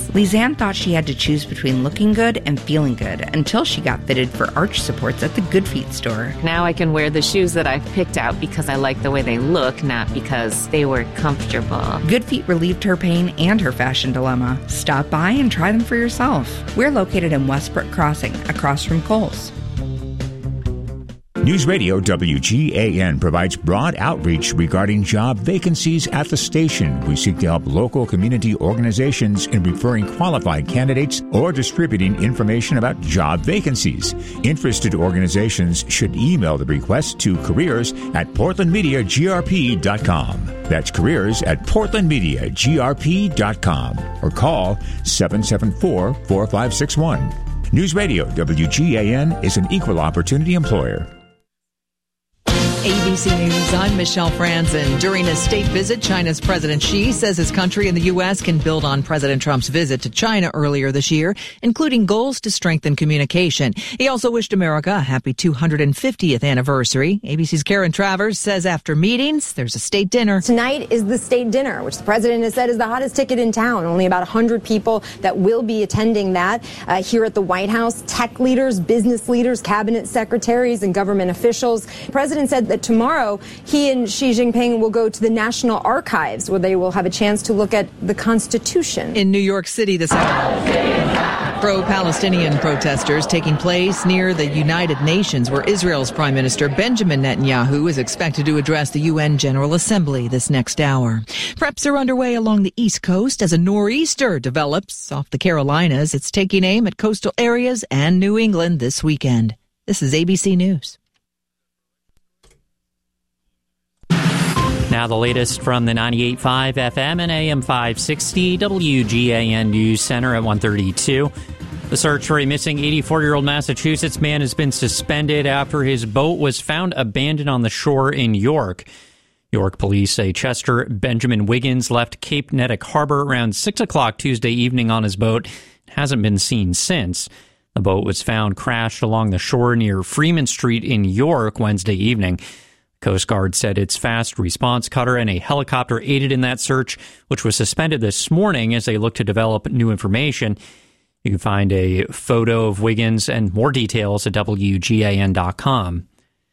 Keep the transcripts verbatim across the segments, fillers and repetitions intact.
Lizanne thought she had to choose between looking good and feeling good until she got fitted for arch supports at the Good Feet store. Now I can wear the shoes that I've picked out because I like the way they look, not because they were comfortable. Good Feet relieved her pain and her fashion dilemma. Stop by and try them for yourself. We're located in Westbrook Crossing, across from Kohl's. News Radio W G A N provides broad outreach regarding job vacancies at the station. We seek to help local community organizations in referring qualified candidates or distributing information about job vacancies. Interested organizations should email the request to careers at portland media g r p dot com. That's careers at portland media g r p dot com or call seven seven four, four five six one. News Radio W G A N is an equal opportunity employer. A B C News, I'm Michelle Franzen. During a state visit, China's President Xi says his country and the U S can build on President Trump's visit to China earlier this year, including goals to strengthen communication. He also wished America a happy two hundred fiftieth anniversary. A B C's Karen Travers says after meetings, there's a state dinner. Tonight is the state dinner, which the president has said is the hottest ticket in town. Only about one hundred people that will be attending that uh, here at the White House. Tech leaders, business leaders, cabinet secretaries, and government officials. The president said that tomorrow he and Xi Jinping will go to the National Archives, where they will have a chance to look at the Constitution. In New York City this afternoon, pro-Palestinian protesters taking place near the United Nations, where Israel's Prime Minister Benjamin Netanyahu is expected to address the U N General Assembly this next hour. Preps are underway along the East Coast as a nor'easter develops off the Carolinas. It's taking aim at coastal areas and New England this weekend. This is A B C News. Now the latest from the ninety-eight point five F M and A M five sixty W G A N News Center at one thirty-two. The search for a missing eighty-four-year-old Massachusetts man has been suspended after his boat was found abandoned on the shore in York. York police say Chester Benjamin Wiggins left Cape Nettic Harbor around six o'clock Tuesday evening on his boat and hasn't been seen since. The boat was found crashed along the shore near Freeman Street in York Wednesday evening. Coast Guard said its fast response cutter and a helicopter aided in that search, which was suspended this morning as they look to develop new information. You can find a photo of Wiggins and more details at W G A N dot com.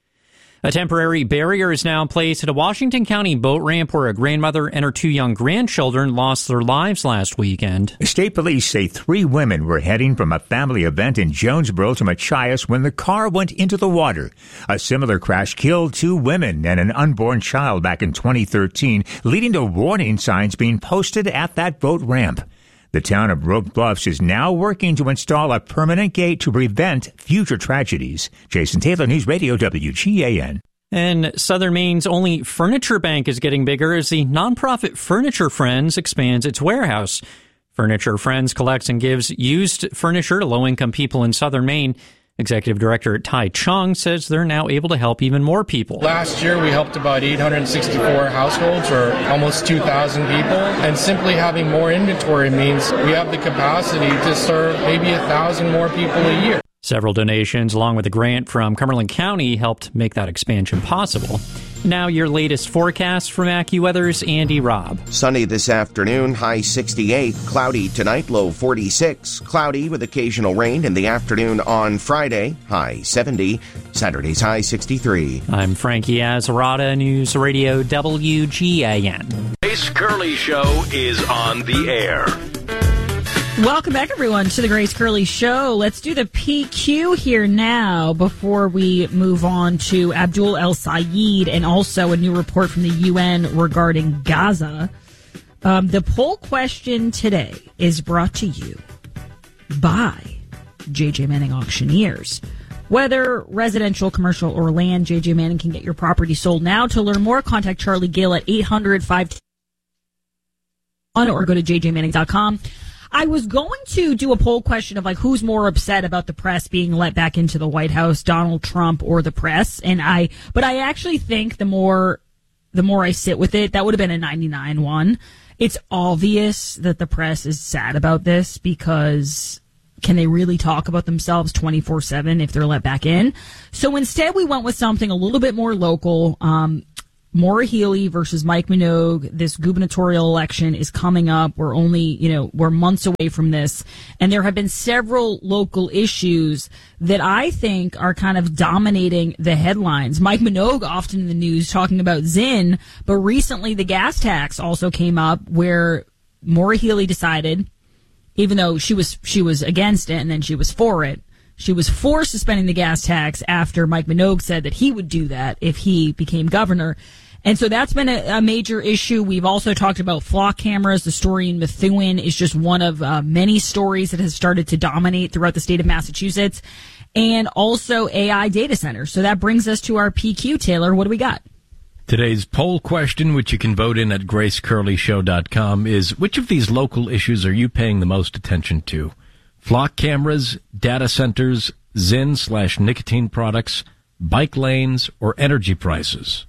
A temporary barrier is now in place at a Washington County boat ramp where a grandmother and her two young grandchildren lost their lives last weekend. State police say three women were heading from a family event in Jonesboro to Machias when the car went into the water. A similar crash killed two women and an unborn child back in twenty thirteen, leading to warning signs being posted at that boat ramp. The town of Oak Bluffs is now working to install a permanent gate to prevent future tragedies. Jason Taylor, News Radio W G A N. And Southern Maine's only furniture bank is getting bigger as the nonprofit Furniture Friends expands its warehouse. Furniture Friends collects and gives used furniture to low-income people in Southern Maine. Executive Director Tai Chung says they're now able to help even more people. Last year, we helped about eight hundred sixty-four households, or almost two thousand people. And simply having more inventory means we have the capacity to serve maybe one thousand more people a year. Several donations, along with a grant from Cumberland County, helped make that expansion possible. Now your latest forecast from AccuWeather's Andy Robb. Sunny this afternoon, high sixty-eight. Cloudy tonight, low forty-six. Cloudy with occasional rain in the afternoon on Friday, high seventy. Saturday's high sixty-three. I'm Frankie Azarada, News Radio W G A N. Grace Curley Show is on the air. Welcome back, everyone, to the Grace Curley Show. Let's do the P Q here now before we move on to Abdul El Sayed and also a new report from the U N regarding Gaza. Um, the poll question today is brought to you by J J Manning Auctioneers. Whether residential, commercial, or land, J J Manning can get your property sold now. To learn more, contact Charlie Gill at eight hundred, five ten or go to j j manning dot com. I was going to do a poll question of like who's more upset about the press being let back into the White House, Donald Trump or the press, and I but I actually think the more the more I sit with it, that would have been a ninety-nine one. It's obvious that the press is sad about this because can they really talk about themselves twenty-four seven if they're let back in? So instead we went with something a little bit more local. Um Maura Healey versus Mike Minogue. This gubernatorial election is coming up. We're only, you know, we're months away from this. And there have been several local issues that I think are kind of dominating the headlines. Mike Minogue often in the news talking about Zinn, but recently the gas tax also came up where Maura Healey decided, even though she was, she was against it and then she was for it, she was for suspending the gas tax after Mike Minogue said that he would do that if he became governor. And so that's been a, a major issue. We've also talked about flock cameras. The story in Methuen is just one of uh, many stories that has started to dominate throughout the state of Massachusetts. And also A I data centers. So that brings us to our P Q. Taylor, what do we got? Today's poll question, which you can vote in at grace curley show dot com, is which of these local issues are you paying the most attention to? Flock cameras, data centers, Zinn slash nicotine products, bike lanes, or energy prices?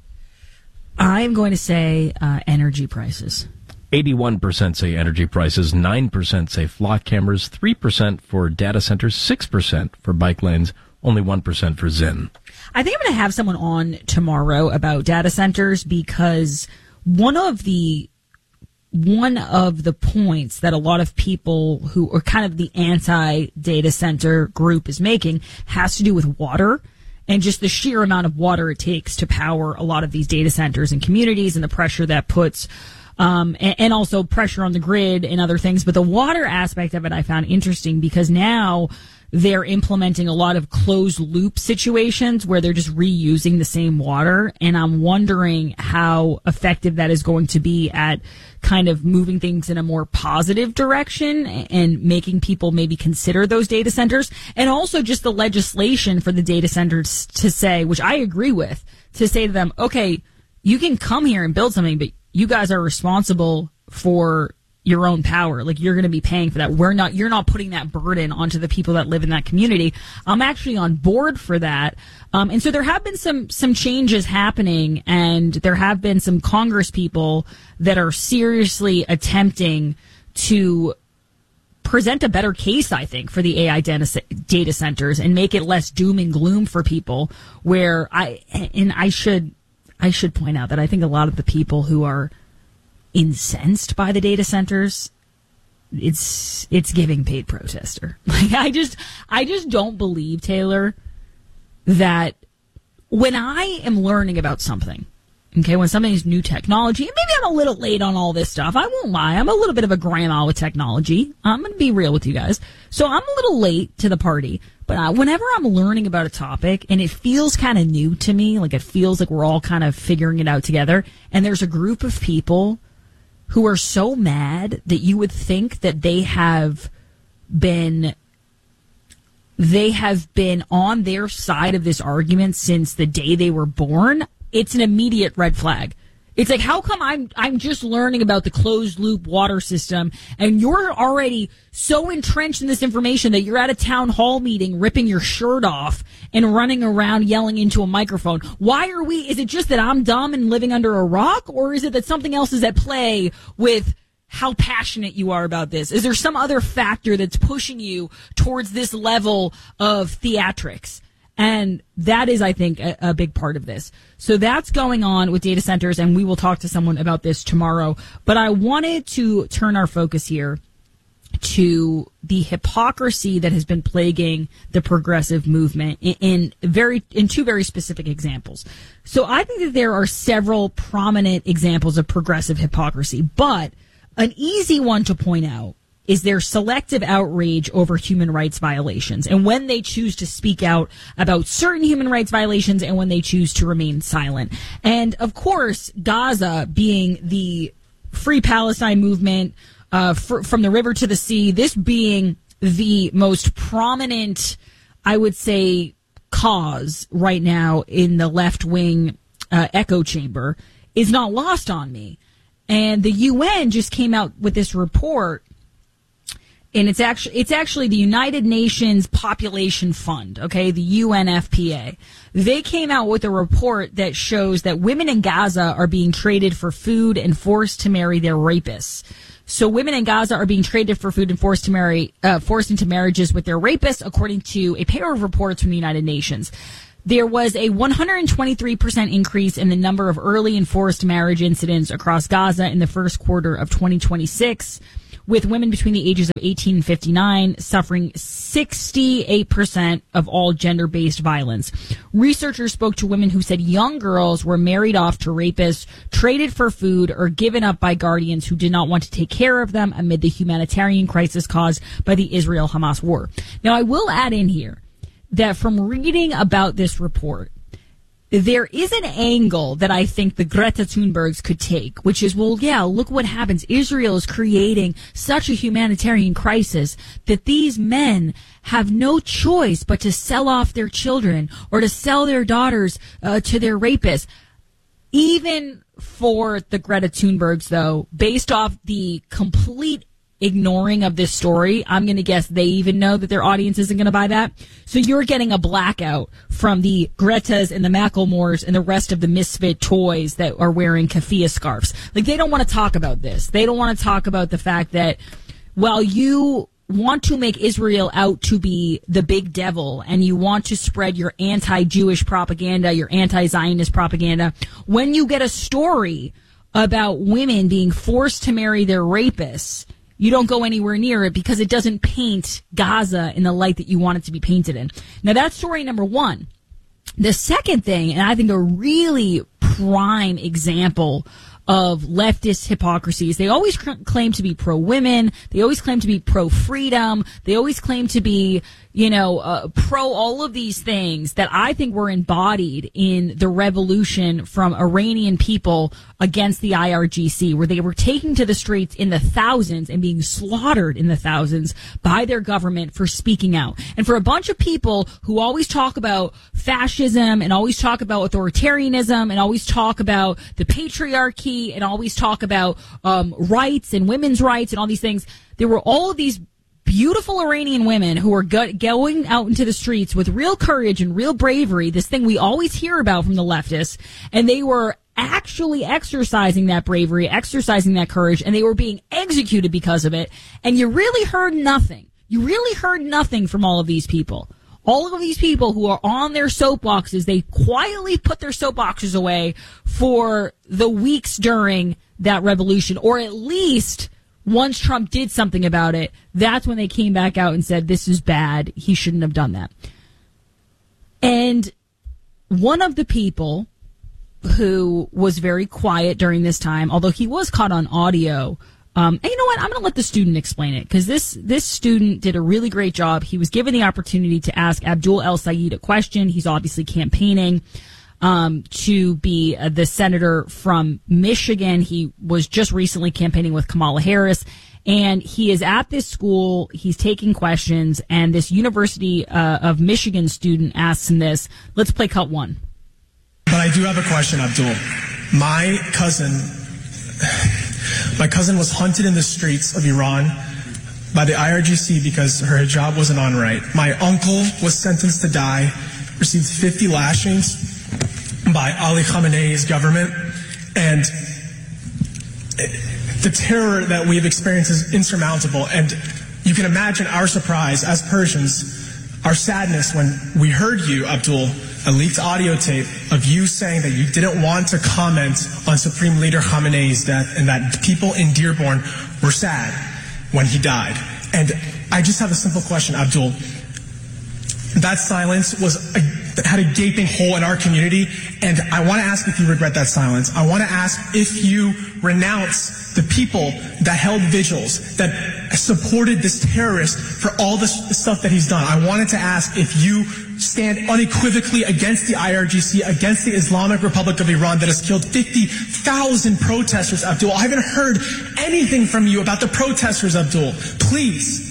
I'm going to say uh, energy prices. eighty-one percent say energy prices, nine percent say flock cameras, three percent for data centers, six percent for bike lanes, only one percent for Zinn. I think I'm going to have someone on tomorrow about data centers because one of the One of the points that a lot of people who are kind of the anti-data center group is making has to do with water and just the sheer amount of water it takes to power a lot of these data centers and communities and the pressure that puts, um, and, and also pressure on the grid and other things. But the water aspect of it I found interesting because now they're implementing a lot of closed loop situations where they're just reusing the same water. And I'm wondering how effective that is going to be at kind of moving things in a more positive direction and making people maybe consider those data centers. And also just the legislation for the data centers to say, which I agree with, to say to them, okay, you can come here and build something, but you guys are responsible for your own power. Like, you're going to be paying for that. We're not, you're not putting that burden onto the people that live in that community. I'm actually on board for that. Um, and so there have been some, some changes happening, and there have been some Congress people that are seriously attempting to present a better case, I think, for the A I data centers and make it less doom and gloom for people where I, and I should, I should point out that I think a lot of the people who are incensed by the data centers, it's it's giving paid protester. Like, I just I just don't believe, Taylor, that when I am learning about something, okay, when something is new technology, and maybe I'm a little late on all this stuff, I won't lie, I'm a little bit of a grandma with technology. I'm going to be real with you guys. So I'm a little late to the party, but uh, whenever I'm learning about a topic and it feels kind of new to me, like it feels like we're all kind of figuring it out together, and there's a group of people who are so mad that you would think that they have been they have been on their side of this argument since the day they were born, it's an immediate red flag. It's like, how come I'm I'm just learning about the closed loop water system and you're already so entrenched in this information that you're at a town hall meeting ripping your shirt off and running around yelling into a microphone? Why are we, is it just that I'm dumb and living under a rock, or is it that something else is at play with how passionate you are about this? Is there some other factor that's pushing you towards this level of theatrics? And that is, I think, a, a big part of this. So that's going on with data centers, and we will talk to someone about this tomorrow. But I wanted to turn our focus here to the hypocrisy that has been plaguing the progressive movement in, in very in two very specific examples. So I think that there are several prominent examples of progressive hypocrisy, but an easy one to point out is their selective outrage over human rights violations, and when they choose to speak out about certain human rights violations and when they choose to remain silent. And of course, Gaza being the Free Palestine movement, uh, fr- from the river to the sea, this being the most prominent, I would say, cause right now in the left-wing uh, echo chamber, is not lost on me. And the U N just came out with this report. And it's actually it's actually the United Nations Population Fund, okay, the U N F P A. They came out with a report that shows that women in Gaza are being traded for food and forced to marry their rapists. So women in Gaza are being traded for food and forced to marry, uh, forced into marriages with their rapists, according to a pair of reports from the United Nations. There was a one hundred twenty-three percent increase in the number of early and forced marriage incidents across Gaza in the first quarter of twenty twenty-six, with women between the ages of eighteen and fifty-nine suffering sixty-eight percent of all gender-based violence. Researchers spoke to women who said young girls were married off to rapists, traded for food, or given up by guardians who did not want to take care of them amid the humanitarian crisis caused by the Israel-Hamas war. Now, I will add in here that from reading about this report, there is an angle that I think the Greta Thunbergs could take, which is, well, yeah, look what happens. Israel is creating such a humanitarian crisis that these men have no choice but to sell off their children or to sell their daughters uh, to their rapists. Even for the Greta Thunbergs, though, based off the complete ignoring of this story, I'm going to guess they even know that their audience isn't going to buy that. So you're getting a blackout from the Gretas and the Macklemores and the rest of the misfit toys that are wearing keffiyeh scarves. Like, they don't want to talk about this. They don't want to talk about the fact that, while you want to make Israel out to be the big devil and you want to spread your anti-Jewish propaganda, your anti-Zionist propaganda, when you get a story about women being forced to marry their rapists, you don't go anywhere near it because it doesn't paint Gaza in the light that you want it to be painted in. Now, that's story number one. The second thing, and I think a really prime example of leftist hypocrisies, they always cr- claim to be pro-women, they always claim to be pro-freedom, they always claim to be, you know, uh, pro all of these things that I think were embodied in the revolution from Iranian people against the I R G C, where they were taking to the streets in the thousands and being slaughtered in the thousands by their government for speaking out. And for a bunch of people who always talk about fascism and always talk about authoritarianism and always talk about the patriarchy and always talk about um, rights and women's rights and all these things, there were all of these beautiful Iranian women who are go- going out into the streets with real courage and real bravery, this thing we always hear about from the leftists, and they were actually exercising that bravery, exercising that courage, and they were being executed because of it. And you really heard nothing. You really heard nothing from all of these people. All of these people who are on their soapboxes, they quietly put their soapboxes away for the weeks during that revolution, or at least once Trump did something about it, that's when they came back out and said, this is bad, he shouldn't have done that. And one of the people who was very quiet during this time, although he was caught on audio, um, and you know what, I'm going to let the student explain it, because this, this student did a really great job. He was given the opportunity to ask Abdul El-Sayed a question. He's obviously campaigning Um, to be uh, the senator from Michigan. He was just recently campaigning with Kamala Harris, and he is at this school. He's taking questions, and this University uh, of Michigan student asks him this. Let's play cut one. But I do have a question, Abdul. My cousin, my cousin was hunted in the streets of Iran by the I R G C because her hijab wasn't on right. My uncle was sentenced to die, received fifty lashings by Ali Khamenei's government, and the terror that we've experienced is insurmountable. And you can imagine our surprise as Persians, our sadness when we heard you, Abdul, a leaked audio tape of you saying that you didn't want to comment on Supreme Leader Khamenei's death and that people in Dearborn were sad when he died. And I just have a simple question, Abdul. That silence was a, had a gaping hole in our community, and I want to ask if you regret that silence. I want to ask if you renounce the people that held vigils, that supported this terrorist for all this stuff that he's done. I wanted to ask if you stand unequivocally against the I R G C, against the Islamic Republic of Iran that has killed fifty thousand protesters, Abdul. I haven't heard anything from you about the protesters, Abdul. Please.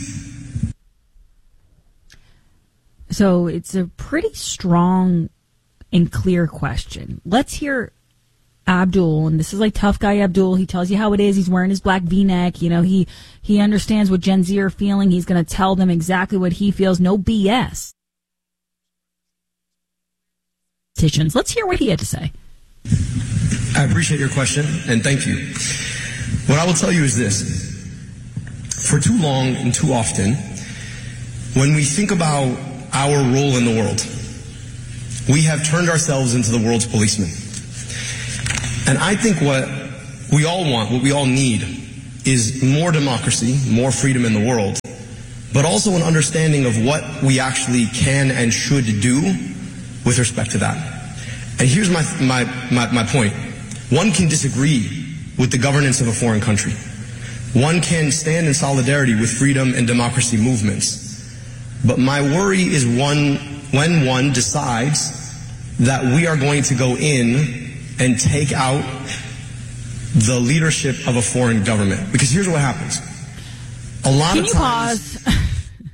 So it's a pretty strong and clear question. Let's hear Abdul, and this is like tough guy Abdul. He tells you how it is. He's wearing his black V-neck. You know, he, he understands what Gen Z are feeling. He's going to tell them exactly what he feels. No B S. Let's hear what he had to say. I appreciate your question, and thank you. What I will tell you is this. For too long and too often, when we think about our role in the world, we have turned ourselves into the world's policemen. And I think what we all want, what we all need, is more democracy, more freedom in the world, but also an understanding of what we actually can and should do with respect to that. And here's my, my, my, my point. One can disagree with the governance of a foreign country. One can stand in solidarity with freedom and democracy movements. But my worry is one when one decides that we are going to go in and take out the leadership of a foreign government. Because here's what happens. A lot Can of you times... pause?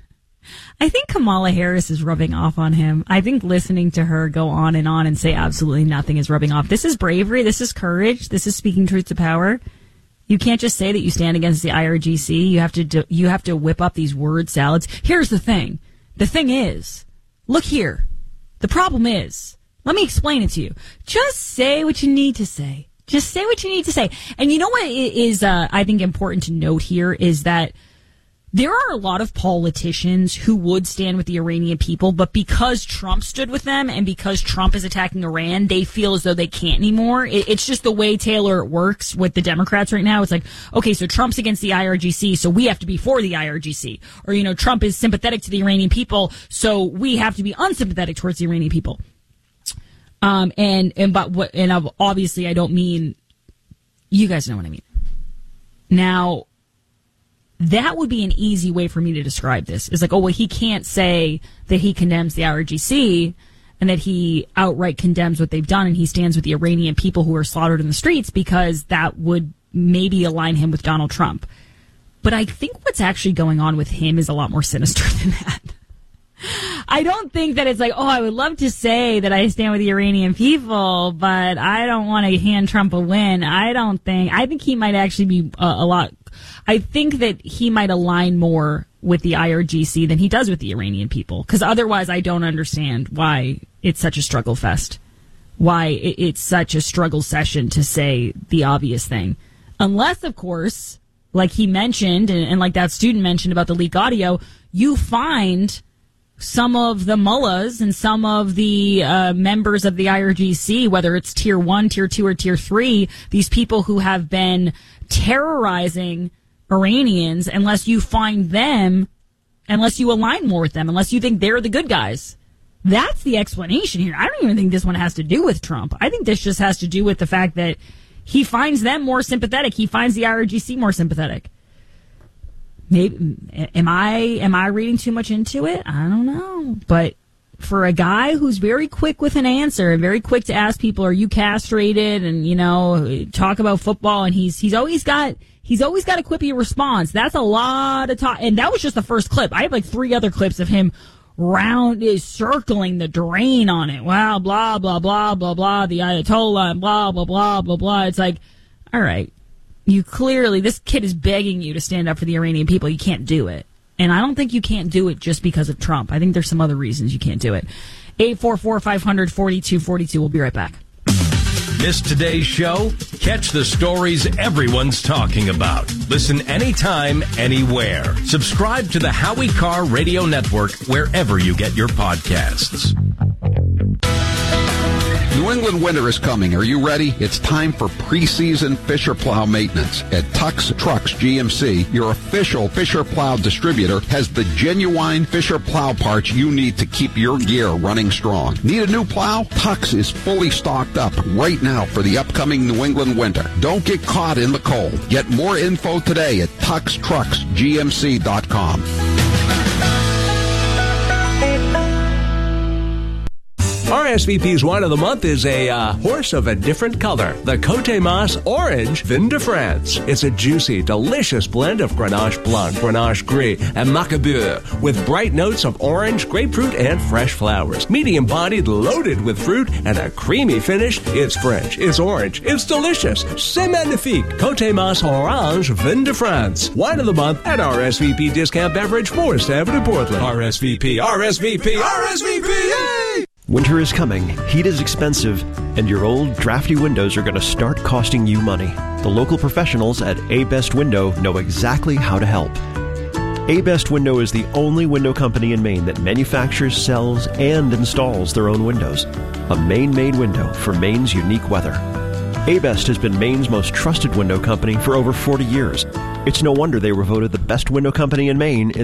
I think Kamala Harris is rubbing off on him. I think listening to her go on and on and say absolutely nothing is rubbing off. This is bravery. This is courage. This is speaking truth to power. You can't just say that you stand against the I R G C. You have to do, you have to whip up these word salads. Here's the thing. The thing is, look here. The problem is, let me explain it to you. Just say what you need to say. Just say what you need to say. And you know what is, uh, I think, important to note here is that there are a lot of politicians who would stand with the Iranian people, but because Trump stood with them and because Trump is attacking Iran, they feel as though they can't anymore. It's just the way, Taylor, it works with the Democrats right now. It's like, okay, so Trump's against the I R G C, so we have to be for the I R G C. Or, you know, Trump is sympathetic to the Iranian people, so we have to be unsympathetic towards the Iranian people. Um, and, and, but what, and obviously I don't mean, you guys know what I mean. Now, that would be an easy way for me to describe this. It's like, oh, well, he can't say that he condemns the I R G C and that he outright condemns what they've done and he stands with the Iranian people who are slaughtered in the streets because that would maybe align him with Donald Trump. But I think what's actually going on with him is a lot more sinister than that. I don't think that it's like, oh, I would love to say that I stand with the Iranian people, but I don't want to hand Trump a win. I don't think, I think he might actually be a, a lot, I think that he might align more with the I R G C than he does with the Iranian people. Because otherwise I don't understand why it's such a struggle fest. Why it's such a struggle session to say the obvious thing. Unless, of course, like he mentioned, and, and like that student mentioned about the leak audio, you find some of the mullahs and some of the uh, members of the I R G C, whether it's tier one, tier two, or tier three, these people who have been terrorizing Iranians, unless you find them, unless you align more with them, unless you think they're the good guys. That's the explanation here. I don't even think this one has to do with Trump. I think this just has to do with the fact that he finds them more sympathetic. He finds the I R G C more sympathetic. Maybe, am I am I reading too much into it? I don't know. But for a guy who's very quick with an answer and very quick to ask people, "Are you castrated?" and you know, talk about football, and he's he's always got he's always got a quippy response. That's a lot of talk, and that was just the first clip. I have like three other clips of him round is circling the drain on it. Wow, blah blah blah blah blah. The Ayatollah, and blah blah blah blah blah. It's like, all right. You clearly, this kid is begging you to stand up for the Iranian people. You can't do it. And I don't think you can't do it just because of Trump. I think there's some other reasons you can't do it. eight four four, five hundred, forty-two forty-two. We'll be right back. Missed today's show? Catch the stories everyone's talking about. Listen anytime, anywhere. Subscribe to the Howie Carr Radio Network wherever you get your podcasts. New England winter is coming. Are you ready? It's time for preseason Fisher Plow maintenance. At Tux Trucks G M C, your official Fisher Plow distributor has the genuine Fisher Plow parts you need to keep your gear running strong. Need a new plow? Tux is fully stocked up right now for the upcoming New England winter. Don't get caught in the cold. Get more info today at tux trucks g m c dot com. R S V P's wine of the month is a uh, horse of a different color, the Côte Mas Orange Vin de France. It's a juicy, delicious blend of Grenache Blanc, Grenache Gris, and Macabeu, with bright notes of orange, grapefruit, and fresh flowers. Medium-bodied, loaded with fruit, and a creamy finish. It's French, it's orange, it's delicious. C'est magnifique. Côte Mas Orange Vin de France. Wine of the month at R S V P Discount Beverage, Forest Avenue, Portland. R S V P, R S V P, R S V P, yay! Winter is coming, heat is expensive, and your old drafty windows are going to start costing you money. The local professionals at A Best Window know exactly how to help. A-Best Window is the only window company in Maine that manufactures, sells, and installs their own windows. A Maine-made window for Maine's unique weather. A-Best has been Maine's most trusted window company for over forty years. It's no wonder they were voted the best window company in Maine in